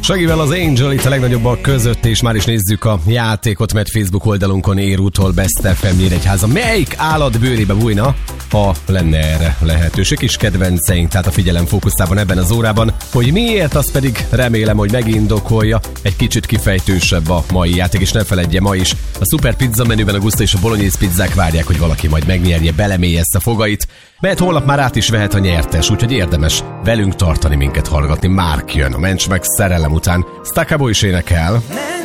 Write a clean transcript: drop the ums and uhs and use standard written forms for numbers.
Sagivel az Angel itt a legnagyobbak között, és már is nézzük a játékot, mert Facebook oldalunkon Érútól Best FM Nyíregyháza. Melyik állat bőrébe bújna, ha lenne erre lehetőség? Kis kedvenceink, tehát a figyelem fókuszában ebben az órában, hogy miért, azt pedig remélem, hogy megindokolja. Egy kicsit kifejtősebb a mai játék, és ne feledje, ma is a szuper pizza menüben a Guszta és a bolognese pizzák várják, hogy valaki majd megnyerje, belemélyezze fogait, mert holnap már át is vehet a nyertes, úgyhogy érdemes velünk tartani, minket hallgatni. Márk jön, a Mencs meg szerelem után. Stakabo is énekel.